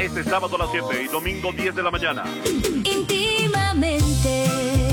Este sábado a las 7 y domingo 10 de la mañana. Íntimamente.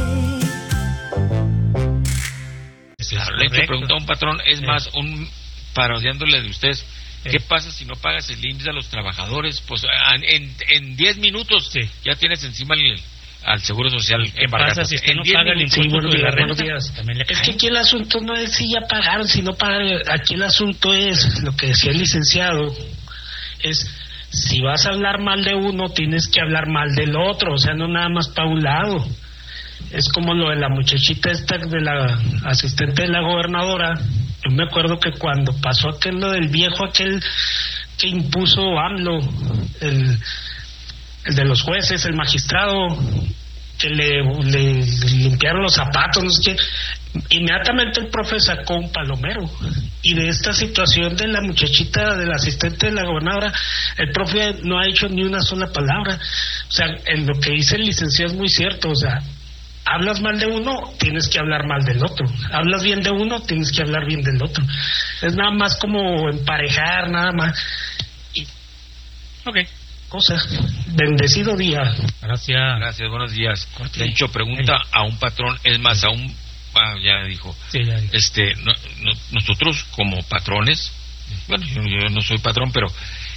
La que pregunta a un patrón es más parodiándole de ustedes. ¿Qué pasa si no pagas el IMSS a los trabajadores? Pues en 10 minutos ya tienes encima al Seguro Social. ¿Qué pasa si usted no paga el impuesto de la renta? Es que aquí el asunto no es si ya pagaron, si no pagaron. Aquí el asunto es, lo que decía el licenciado, es si vas a hablar mal de uno, tienes que hablar mal del otro, o sea, no nada más para un lado. Es como lo de la muchachita esta, de la asistente de la gobernadora. Yo me acuerdo que cuando pasó lo del viejo aquel que impuso AMLO, el de los jueces, el magistrado, que le limpiaron los zapatos, no sé qué, inmediatamente el profe sacó un palomero. Y de esta situación de la muchachita, del asistente de la gobernadora, el profe no ha dicho ni una sola palabra. O sea, en lo que dice el licenciado es muy cierto. O sea, hablas mal de uno, tienes que hablar mal del otro. Hablas bien de uno, tienes que hablar bien del otro. Es nada más como emparejar, nada más. Y cosa. Bendecido día. Gracias, buenos días. Lencho pregunta a un patrón, es más, a un... ya dijo. Sí, ya dijo. Nosotros como patrones, bueno, yo no soy patrón, pero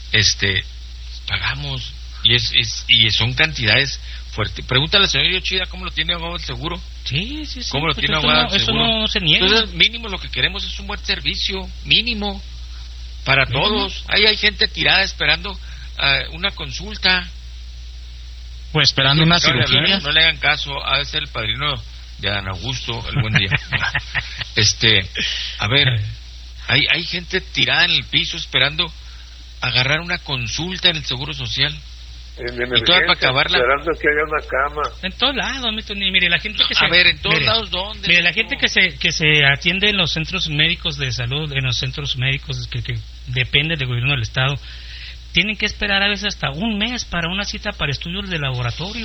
pagamos y son cantidades fuertes. Pregúntale al señor Yoshida cómo lo tiene abogado el seguro. Sí. ¿Cómo lo tiene abogado el seguro? Eso no se niega. Entonces, mínimo lo que queremos es un buen servicio, mínimo, para todos. Ahí hay gente tirada esperando una consulta. Pues esperando una cirugía. No le hagan caso, ha de ser el padrino de Adán Augusto, el buen día. A ver, hay gente tirada en el piso esperando agarrar una consulta en el Seguro Social. Y toda para acabarla. Esperando que haya una cama. En todos lados, mire, la gente que se... A ver, en todos lados, ¿dónde? Mire, la gente que se atiende en los centros médicos de salud, en los centros médicos que dependen del gobierno del Estado, tienen que esperar a veces hasta un mes para una cita para estudios de laboratorio.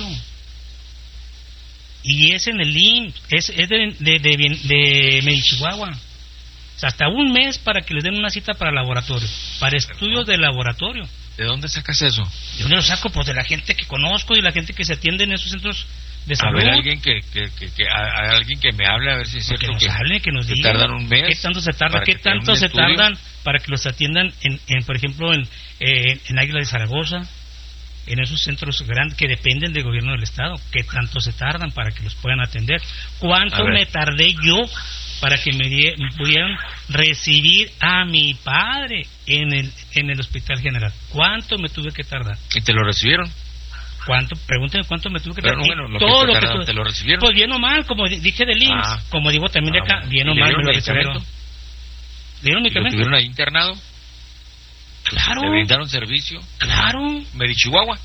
Y es en el IMSS, es de Medichihuahua. O sea, hasta un mes para que les den una cita para laboratorio, para estudios de laboratorio. ¿De dónde sacas eso? ¿De dónde lo saco? Pues de la gente que conozco y la gente que se atiende en esos centros de salud. A ver, alguien que me hable, a ver si es cierto que nos diga. Tardan un mes. ¿Qué tanto se tarda? ¿Qué tanto se tardan para que los atiendan por ejemplo, en Águila de Zaragoza? En esos centros grandes que dependen del gobierno del Estado. ¿Qué tanto se tardan para que los puedan atender? ¿Cuánto me tardé yo para que me pudieran recibir a mi padre en el Hospital General? ¿Cuánto me tuve que tardar? ¿Y te lo recibieron? ¿Cuánto? Pregúntame cuánto me tuve que tardar. Bueno, todo lo que te lo recibieron. Pues bien o mal, como dije del IMSS, como digo también de acá, bien o mal me lo recibieron. ¿Dieron medicamento? ¿Lo tuvieron ahí internado? Claro. ¿Le brindaron servicio? Claro. ¿Medichihuahua?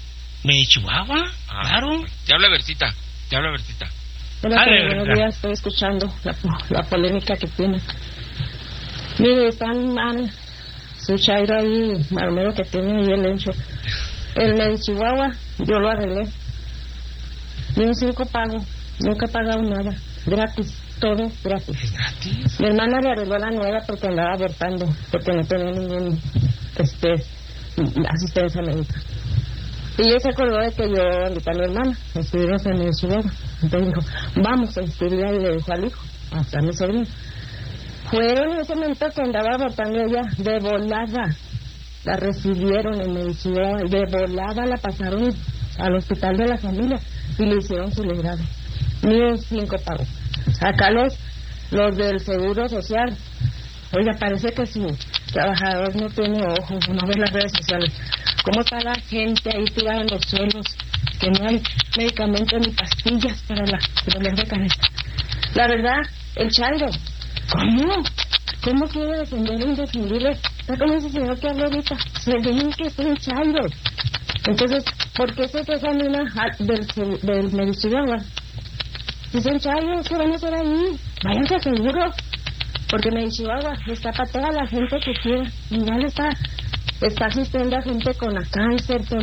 Claro. Te habla Bertita. Buenos días, estoy escuchando la polémica que tiene. Mire, están mal su chairo ahí, maromero que tiene ahí el Lencho. El Medichihuahua, yo lo arreglé. Ni un 5 pago, nunca he pagado nada, gratis. Todo gratis. ¿Es gratis? Mi hermana le arregló la nueva porque andaba abortando, porque no tenía ningún asistencia médica. Y ella se acordó de que yo invité a mi hermana, estuvimos en el Chihuahua. Entonces dijo, vamos a inscribirla, y le dijo al hijo, hasta mi sobrino. Fueron en ese momento que andaba abortando ella, de volada. La recibieron en el Chihuahua, de volada la pasaron al hospital de la familia y le hicieron su legrado. Ni un 5 pagos. Acá los del Seguro Social, oiga, parece que su trabajador no tiene ojos, no ve las redes sociales. ¿Cómo está la gente ahí tirada en los suelos? Que no hay medicamentos ni pastillas para la dolor de cabeza. La verdad, el Chairo, ¿cómo quiere defender lo indefendible? Está como ese señor que habló ahorita, se dice que es un Chairo. Entonces, ¿por qué se quejan del Medichihuahua? Si son chayos, ¿qué van a hacer ahí? Váyanse seguro, porque Medichihuahua está para toda la gente que quiera. Igual está asistiendo a gente con cáncer,